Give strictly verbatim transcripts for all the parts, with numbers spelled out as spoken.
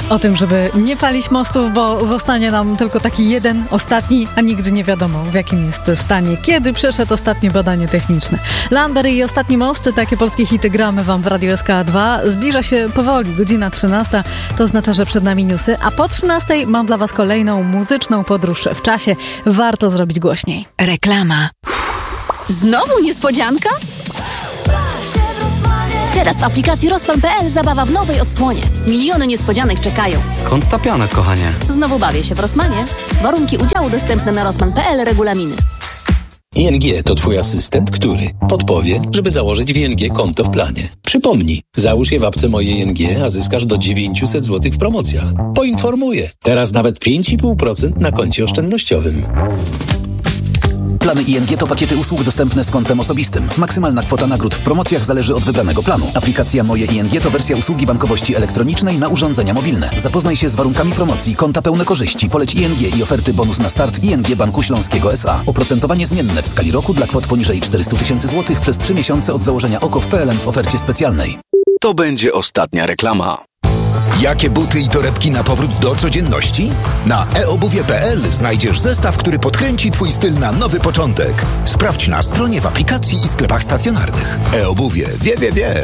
O tym, żeby nie palić mostów, bo zostanie nam tylko taki jeden, ostatni, a nigdy nie wiadomo, w jakim jest stanie. Kiedy przeszedł ostatnie badanie techniczne. Lander i ostatni mosty, takie polskie hity gramy wam w Radiu S K dwa. Zbliża się powoli, godzina trzynasta, to oznacza, że przed nami newsy, a po trzynastej mam dla was kolejną muzyczną podróż w czasie. Warto zrobić głośniej. Reklama. Znowu niespodzianka? Teraz w aplikacji Rozpan kropka pe el zabawa w nowej odsłonie. Miliony niespodzianek czekają. Skąd ta piana, kochanie? Znowu bawię się w Rosmanie. Warunki udziału dostępne na rozpan kropka pe el, regulaminy. I N G to twój asystent, który podpowie, żeby założyć w I N G konto w planie. Przypomnij, załóż je w apce Moje I N G, a zyskasz do dziewięćset złotych w promocjach. Poinformuję, teraz nawet pięć i pół procent na koncie oszczędnościowym. Plany I N G to pakiety usług dostępne z kontem osobistym. Maksymalna kwota nagród w promocjach zależy od wybranego planu. Aplikacja Moje I N G to wersja usługi bankowości elektronicznej na urządzenia mobilne. Zapoznaj się z warunkami promocji, konta pełne korzyści, poleć I N G i oferty bonus na start I N G Banku Śląskiego S A. Oprocentowanie zmienne w skali roku dla kwot poniżej czterysta tysięcy złotych przez trzy miesiące od założenia O K O w P L N w ofercie specjalnej. To będzie ostatnia reklama. Jakie buty i torebki na powrót do codzienności? Na e obuwie kropka pe el znajdziesz zestaw, który podkręci twój styl na nowy początek. Sprawdź na stronie, w aplikacji i sklepach stacjonarnych. E-obuwie wie, wie, wie.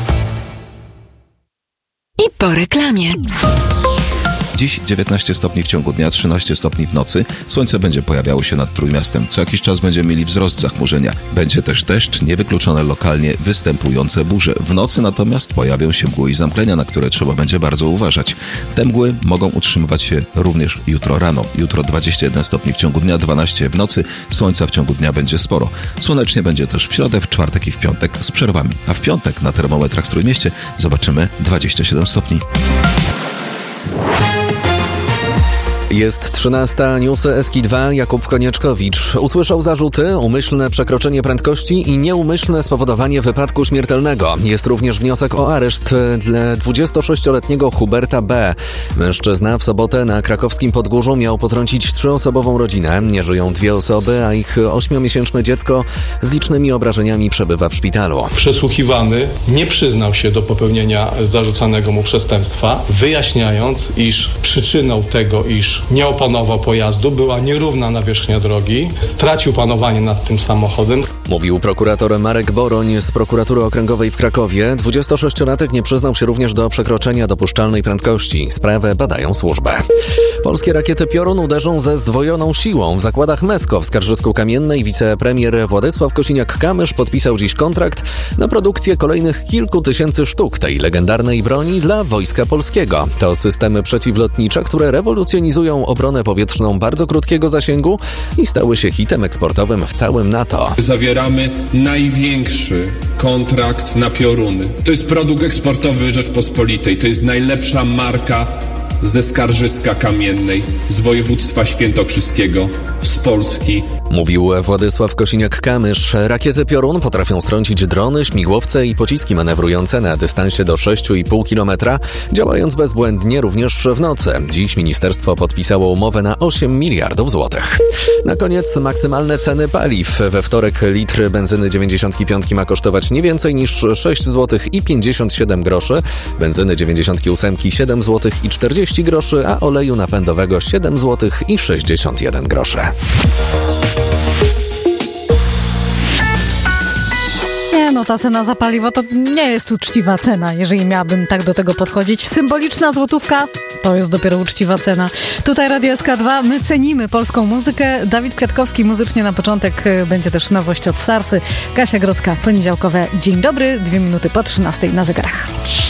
I po reklamie. Dziś dziewiętnaście stopni w ciągu dnia, trzynaście stopni w nocy. Słońce będzie pojawiało się nad Trójmiastem. Co jakiś czas będziemy mieli wzrost zachmurzenia. Będzie też deszcz, niewykluczone lokalnie występujące burze. W nocy natomiast pojawią się mgły i zamglenia, na które trzeba będzie bardzo uważać. Te mgły mogą utrzymywać się również jutro rano. Jutro dwadzieścia jeden stopni w ciągu dnia, dwanaście w nocy. Słońca w ciągu dnia będzie sporo. Słonecznie będzie też w środę, w czwartek i w piątek z przerwami. A w piątek na termometrach w Trójmieście zobaczymy dwadzieścia siedem stopni. Jest trzynasta, newsy S K dwa, Jakub Konieczkowicz. Usłyszał zarzuty, umyślne przekroczenie prędkości i nieumyślne spowodowanie wypadku śmiertelnego. Jest również wniosek o areszt dla dwudziestosześcioletniego Huberta B. Mężczyzna w sobotę na krakowskim Podgórzu miał potrącić trzyosobową rodzinę. Nie żyją dwie osoby, a ich ośmiomiesięczne dziecko z licznymi obrażeniami przebywa w szpitalu. Przesłuchiwany nie przyznał się do popełnienia zarzucanego mu przestępstwa, wyjaśniając, iż przyczyną tego, iż nie opanował pojazdu, była nierówna nawierzchnia drogi, stracił panowanie nad tym samochodem. Mówił prokurator Marek Boroń z Prokuratury Okręgowej w Krakowie. dwudziestosześciolatek nie przyznał się również do przekroczenia dopuszczalnej prędkości. Sprawę badają służby. Polskie rakiety Piorun uderzą ze zdwojoną siłą. W zakładach Mesko w Skarżysku-Kamiennej wicepremier Władysław Kosiniak-Kamysz podpisał dziś kontrakt na produkcję kolejnych kilku tysięcy sztuk tej legendarnej broni dla Wojska Polskiego. To systemy przeciwlotnicze, które rewolucjonizują obronę powietrzną bardzo krótkiego zasięgu i stały się hitem eksportowym w całym NATO. Zawieramy największy kontrakt na Pioruny. To jest produkt eksportowy Rzeczpospolitej. To jest najlepsza marka ze Skarżyska Kamiennej, z województwa świętokrzyskiego, z Polski. Mówił Władysław Kosiniak-Kamysz. Rakiety Piorun potrafią strącić drony, śmigłowce i pociski manewrujące na dystansie do sześć i pół kilometra, działając bezbłędnie również w nocy. Dziś ministerstwo podpisało umowę na osiem miliardów złotych. Na koniec maksymalne ceny paliw. We wtorek litr benzyny dziewięćdziesiąt pięć ma kosztować nie więcej niż sześć złotych i pięćdziesiąt siedem groszy, benzyny dziewięćdziesiąt osiem siedem złotych i czterdzieści groszy, a oleju napędowego siedem złotych i sześćdziesiąt jeden groszy. Nie no, ta cena za paliwo to nie jest uczciwa cena, jeżeli miałabym tak do tego podchodzić. Symboliczna złotówka to jest dopiero uczciwa cena. Tutaj Radio S K dwa, my cenimy polską muzykę. Dawid Kwiatkowski muzycznie na początek, będzie też nowość od Sarsy. Kasia Grodzka, poniedziałkowe Dzień Dobry, dwie minuty po trzynastej na zegarach.